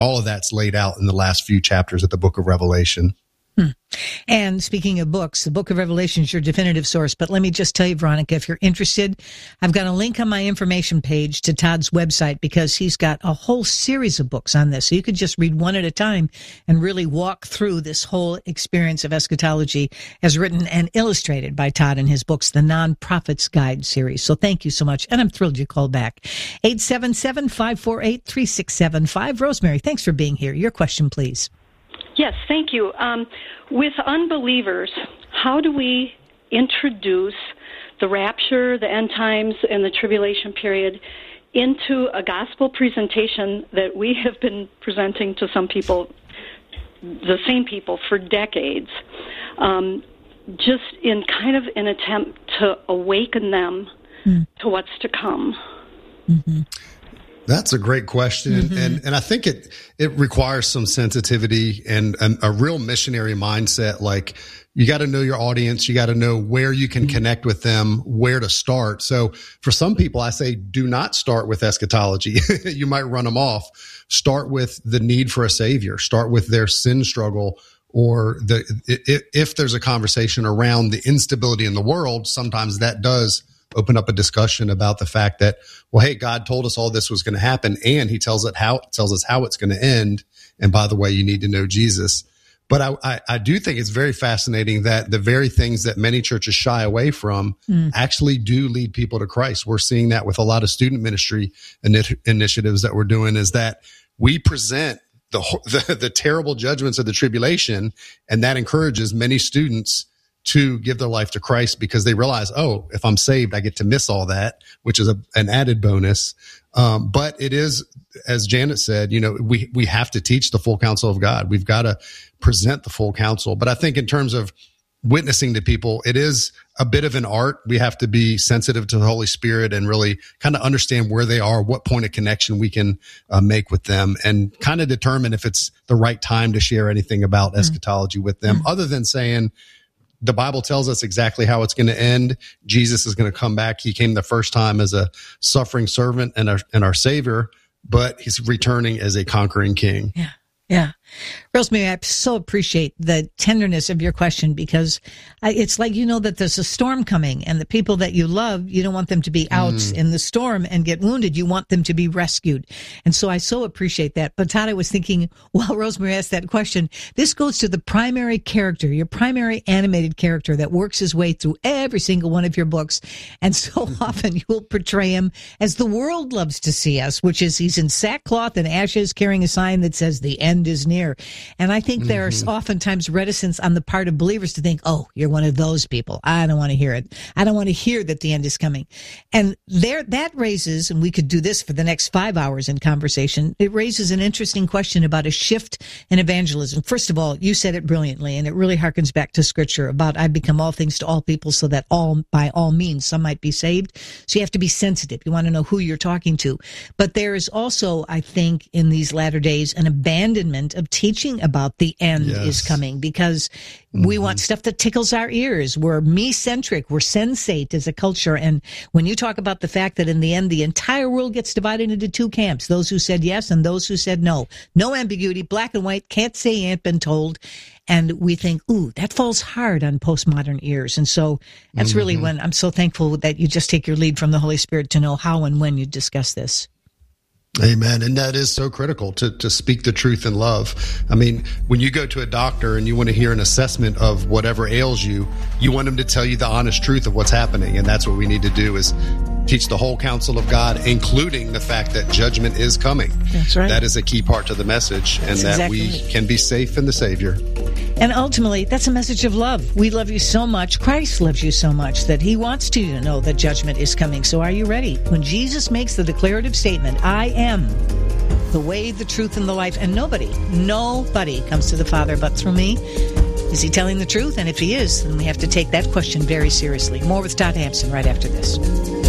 all of that's laid out in the last few chapters of the book of Revelation. And speaking of books, the book of Revelation is your definitive source. But let me just tell you, Veronica, if you're interested, I've got a link on my information page to Todd's website because he's got a whole series of books on this. So you could just read one at a time and really walk through this whole experience of eschatology as written and illustrated by Todd in his books, the Non-Prophet's Guide series. So thank you so much. And I'm thrilled you called back. 877-548-3675. Rosemary, thanks for being here. Your question, please. Yes, thank you. With unbelievers, how do we introduce the rapture, the end times, and the tribulation period into a gospel presentation that we have been presenting to some people, the same people, for decades, just in kind of an attempt to awaken them to what's to come? Mm-hmm. That's a great question. And I think it requires some sensitivity and a real missionary mindset. Like, you got to know your audience. You got to know where you can connect with them, where to start. So for some people, I say, do not start with eschatology. You might run them off. Start with the need for a savior. Start with their sin struggle, or if there's a conversation around the instability in the world, sometimes that does open up a discussion about the fact that, well, hey, God told us all this was going to happen, and he tells us how it's going to end. And by the way, you need to know Jesus. But I do think it's very fascinating that the very things that many churches shy away from actually do lead people to Christ. We're seeing that with a lot of student ministry initiatives that we're doing, is that we present the terrible judgments of the tribulation, and that encourages many students to give their life to Christ because they realize, oh, if I'm saved, I get to miss all that, which is an added bonus. But it is, as Janet said, we have to teach the full counsel of God. We've got to present the full counsel. But I think in terms of witnessing to people, it is a bit of an art. We have to be sensitive to the Holy Spirit and really kind of understand where they are, what point of connection we can make with them, and kind of determine if it's the right time to share anything about eschatology with them, other than saying, the Bible tells us exactly how it's going to end. Jesus is going to come back. He came the first time as a suffering servant and our Savior, but he's returning as a conquering king. Yeah. Yeah. Rosemary, I so appreciate the tenderness of your question, because it's like, that there's a storm coming, and the people that you love, you don't want them to be out in the storm and get wounded. You want them to be rescued. And so I so appreciate that. But Todd, I was thinking, while Rosemary asked that question, this goes to the primary character, your primary animated character that works his way through every single one of your books. And so often you will portray him as the world loves to see us, which is he's in sackcloth and ashes carrying a sign that says the end is near. And I think there's oftentimes reticence on the part of believers to think, oh, you're one of those people. I don't want to hear it. I don't want to hear that the end is coming. And that raises, and we could do this for the next 5 hours in conversation, it raises an interesting question about a shift in evangelism. First of all, you said it brilliantly, and it really harkens back to Scripture about I've become all things to all people so that by all means some might be saved. So you have to be sensitive. You want to know who you're talking to. But there is also, I think, in these latter days, an abandonment of teaching about the end is coming, because we want stuff that tickles our ears. We're me-centric. We're sensate as a culture. And when you talk about the fact that in the end, the entire world gets divided into two camps, those who said yes and those who said no. No ambiguity, black and white, can't say ain't been told. And we think, ooh, that falls hard on postmodern ears. And so that's really when I'm so thankful that you just take your lead from the Holy Spirit to know how and when you discuss this. Amen. And that is so critical to speak the truth in love. I mean, when you go to a doctor and you want to hear an assessment of whatever ails you, you want them to tell you the honest truth of what's happening. And that's what we need to do, is teach the whole counsel of God, including the fact that judgment is coming. That's right. That is a key part to the message, and that we can be safe in the Savior. And ultimately, that's a message of love. We love you so much. Christ loves you so much that he wants you to know that judgment is coming. So are you ready? When Jesus makes the declarative statement, I am the way, the truth, and the life, and nobody comes to the Father but through me. Is he telling the truth? And if he is, then we have to take that question very seriously. More with Todd Hampson right after this.